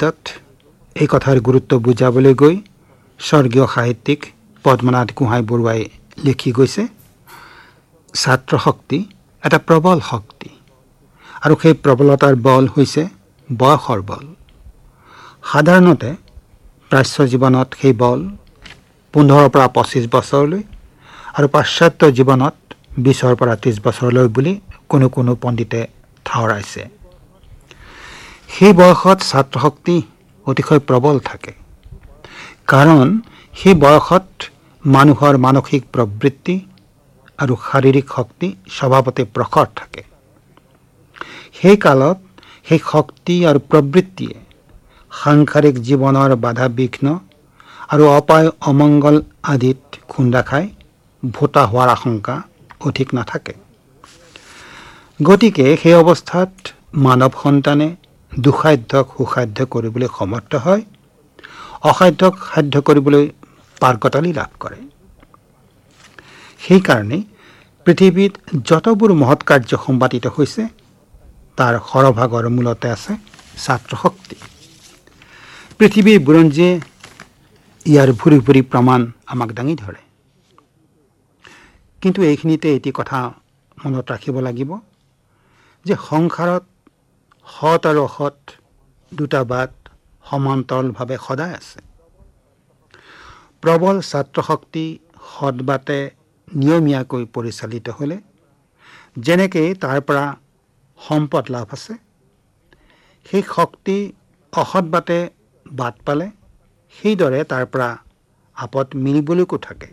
সাহিত্যত এই কথাৰ গুৰুত্ব বুজাবলৈ গৈ স্বৰ্গীয় সাহিত্যিক পদ্মনাথ গোহাঁই বৰুৱাই লিখি গৈছে, ছাত্ৰ শক্তি এটা প্ৰবল শক্তি আৰু সেই প্ৰবলতাৰ বল হৈছে বয়সৰ বল। সাধাৰণতে প্ৰাচ্য জীৱনত সেই বল 15 পৰা 25 বছৰলৈ আৰু পাশ্চাত্য জীৱনত 20 পৰা 30 বছৰলৈ বুলি কোনো কোনো পণ্ডিতে ঠাউৰাইছে। সেই বয়সত ছাত্ৰ শক্তি অতিশয় প্ৰবল থাকে, কাৰণ সেই বয়সত মানুহৰ মানসিক প্ৰবৃত্তি আৰু শাৰীৰিক শক্তি স্বভাৱতে প্ৰখৰ থাকে। সেই কালত সেই শক্তি আৰু প্ৰবৃত্তিয়ে সাংসাৰিক জীৱনৰ বাধা বিঘ্ন আৰু অপায় অমংগল আদিত খুন্দা খাই ভোতা হোৱাৰ আশংকা অধিক নাথাকে। গতিকে সেই অৱস্থাত মানৱ সন্তানে দুঃসাধ্যক সুসাধ্য কৰিবলৈ সমৰ্থ হয়, অসাধ্যক সাধ্য কৰিবলৈ পাৰ্গতালি লাভ কৰে। সেইকাৰণে পৃথিৱীত যতবোৰ মহৎ কাৰ্য সম্পাদিত হৈছে তাৰ সৰভাগৰ মূলতে আছে ছাত্ৰ শক্তি। পৃথিৱীৰ বুৰঞ্জীয়ে ইয়াৰ ভুৰি ভুৰি প্ৰমাণ আমাক দাঙি ধৰে। কিন্তু এইখিনিতে এটি কথা মনত ৰাখিব লাগিব যে সংসাৰত সৎ আৰু অসৎ দুটা বাট সমান্তৰালভাৱে সদায় আছে। প্ৰবল ছাত্ৰ শক্তি সৎ বাটে নিয়মীয়াকৈ পৰিচালিত হ'লে যেনেকৈ তাৰ পৰা সম্পদ লাভ আছে, সেই শক্তি অসৎ বাটে বাট পালে সেইদৰে তাৰ পৰা আপদ মিলিবলৈকো থাকে।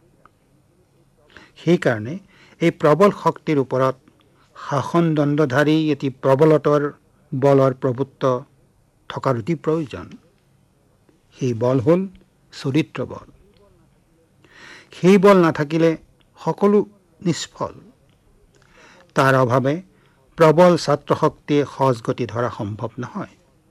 সেইকাৰণে এই প্ৰবল শক্তিৰ ওপৰত শাসন দণ্ডধাৰী এটি প্ৰবলতৰ বলৰ প্ৰভুত্ব থকাৰ অতি প্ৰয়োজন। সেই বল হ'ল চৰিত্ৰ বল। সেই বল নাথাকিলে সকলো নিষ্ফল। তাৰ অভাৱে প্ৰবল ছাত্ৰ শক্তিয়ে সহজ গতি ধৰা সম্ভৱ নহয়।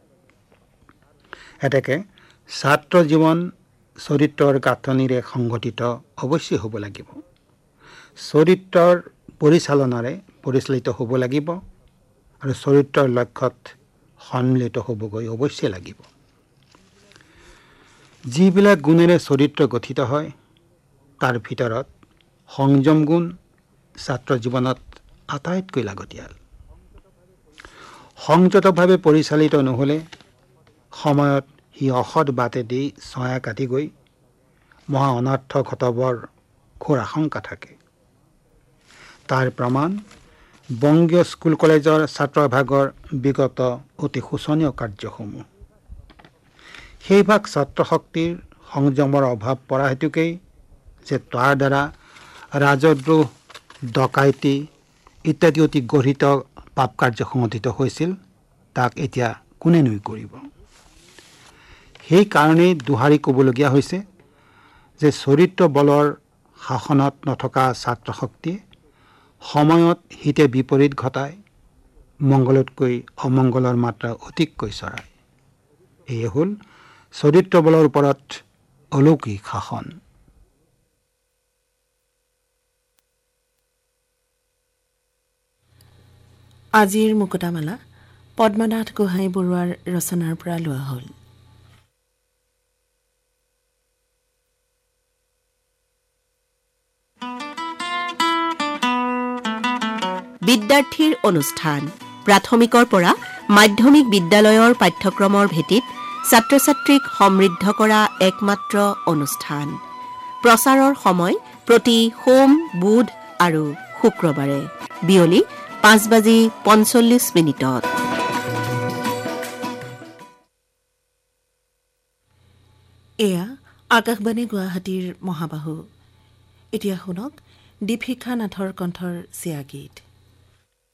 এতেকে ছাত্ৰ জীৱন চৰিত্ৰৰ গাঁথনিৰে সংগঠিত অৱশ্যে হ'ব লাগিব। চৰিত্ৰৰ পৰিচালনাৰে পৰিচালিত হ'ব লাগিব আৰু চৰিত্ৰৰ লক্ষ্যত সন্মিলিত হ'বগৈ অৱশ্যে লাগিব। যিবিলাক গুণেৰে চৰিত্ৰ গঠিত হয় তাৰ ভিতৰত সংযম গুণ ছাত্ৰ জীৱনত আটাইতকৈ লাগতিয়াল। সংযতভাৱে পৰিচালিত নহ'লে সময়ত সি অসৎ বাটেদি ছয়া কাটি গৈ মহা অনৰ্থ ঘটাবৰ ঘোৰ আশংকা থাকে। তাৰ প্ৰমাণ বংগীয় স্কুল কলেজৰ ছাত্ৰভাগৰ বিগত অতি শোচনীয় কাৰ্যসমূহ। সেইভাগ ছাত্ৰ শক্তিৰ সংযমৰ অভাৱ পৰা হেতুকেই যে তাৰ দ্বাৰা ৰাজদ্ৰোহ, ডকাইতি ইত্যাদি অতি গঢ়িত পাপ কাৰ্য সংঘটিত হৈছিল, তাক এতিয়া কোনে নুই কৰিব। সেইকাৰণেই দোহাৰি ক'বলগীয়া হৈছে যে চৰিত্ৰ বলৰ শাসনত নথকা ছাত্ৰ শক্তিয়ে সময়ত হিতে বিপৰীত ঘটাই মংগলতকৈ অমংগলৰ মাত্ৰা অধিককৈ চৰায়। এয়ে হ'ল চৰিত্ৰ বলৰ ওপৰত অলৌকিক শাসন। আজিৰ মুকুতামালা পদ্মনাথ গোহাঁই বৰুৱাৰ ৰচনাৰ পৰা লোৱা হ'ল। বিদ্যাৰ্থীৰ অনুষ্ঠান। প্ৰাথমিকৰ পৰা মাধ্যমিক বিদ্যালয়ৰ পাঠ্যক্ৰমৰ ভেটিত ছাত্ৰ ছাত্ৰীক সমৃদ্ধ কৰা একমাত্ৰ অনুষ্ঠান। প্ৰচাৰৰ সময় প্ৰতি সোম, বুধ আৰু শুক্ৰবাৰে বিয়লি 5:45 এয়া আকাশবাণী গুৱাহাটীৰ মহাবাহু। এতিয়া শুনক দীপশিখা নাথৰ কণ্ঠৰ চিয়া গীত।